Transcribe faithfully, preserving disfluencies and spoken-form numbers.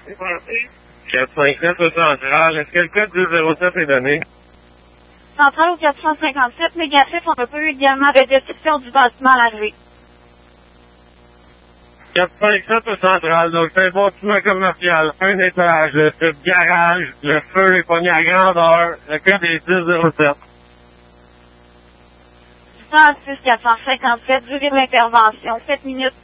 quatre cent cinquante-sept au central. Est-ce que le code deux zéro sept est donné? Central au quatre cent cinquante-sept, négatif, on peut également avec description du bâtiment à l'arrivée. quatre cent cinquante-sept au central, donc c'est un bâtiment commercial, un étage, le type garage, le feu est pogné à grandeur, le code est dix zéro sept. cent six quatre cent cinquante-sept, durée de l'intervention, sept minutes.